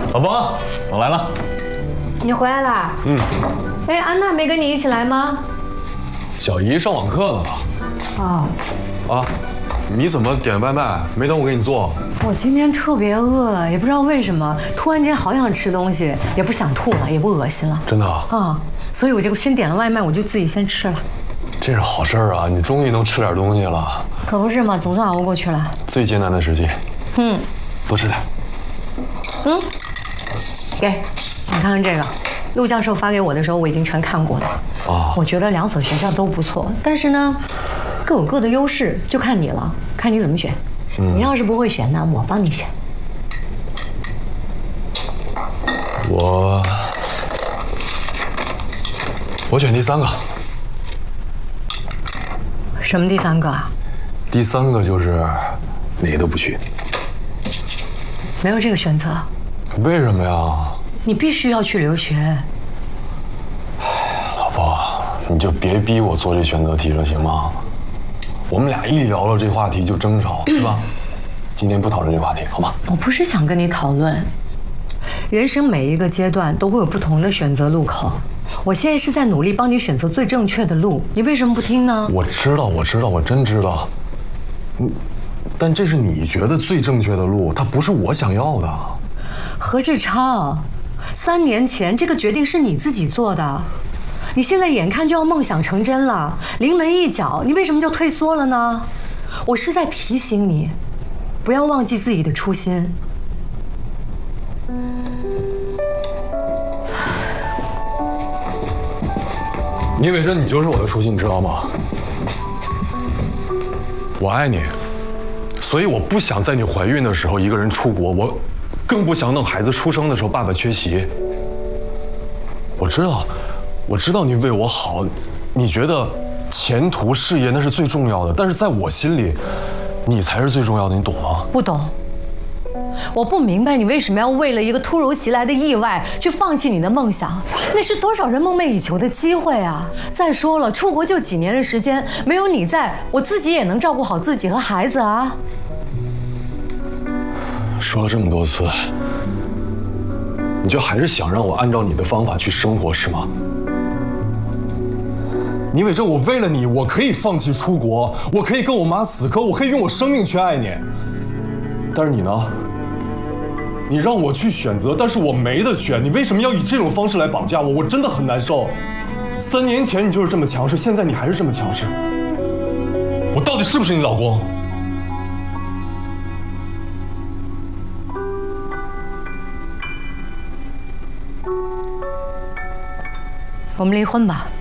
老婆，我来了。 你回来啦？哎，安娜没跟你一起来吗？ 小姨上网课了吧？ 哦。 啊，你怎么点外卖？没等我给你做？ 我今天特别饿，也不知道为什么，突然间好想吃东西，也不想吐了，也不恶心了。 真的啊？ 啊，所以我就先点了外卖，我就自己先吃了。 这是好事儿啊！你终于能吃点东西了。 可不是嘛，总算熬过去了。 最艰难的时期。多吃点。 给，你看看这个，陆教授发给我的时候，我已经全看过了。 啊， 我觉得两所学校都不错，但是呢，各有各的优势，就看你了，看你怎么选。你要是不会选呢，我帮你选。 我选第三个。 什么第三个啊？ 第三个就是哪个都不去。 没有这个选择。 为什么呀？ 你必须要去留学。 老婆，你就别逼我做这选择题了，行吗？我们俩一聊了这话题就争吵，是吧？今天不讨论这话题，好吗？ 我不是想跟你讨论，人生每一个阶段都会有不同的选择路口。我现在是在努力帮你选择最正确的路，你为什么不听呢？ 我知道，我真知道。但这是你觉得最正确的路，它不是我想要的。 何志超，3年前这个决定是你自己做的，你现在眼看就要梦想成真了，临门一脚，你为什么就退缩了呢？我是在提醒你，不要忘记自己的初心。 倪伟珍，你就是我的初心，你知道吗？我爱你，所以我不想在你怀孕的时候一个人出国，我更不想等孩子出生的时候爸爸缺席。我知道你为我好，你觉得前途事业那是最重要的，但是在我心里，你才是最重要的，你懂吗？ 不懂。我不明白你为什么要为了一个突如其来的意外去放弃你的梦想，那是多少人梦寐以求的机会啊！再说了，出国就几年的时间，没有你在，我自己也能照顾好自己和孩子啊。 说了这么多次，你就还是想让我按照你的方法去生活是吗？倪伟珍，我为了你，我可以放弃出国，我可以跟我妈死磕，我可以用我生命去爱你。但是你呢？你让我去选择，但是我没得选。你为什么要以这种方式来绑架我？我真的很难受。3年前你就是这么强势，现在你还是这么强势。我到底是不是你老公？ 我们离婚吧。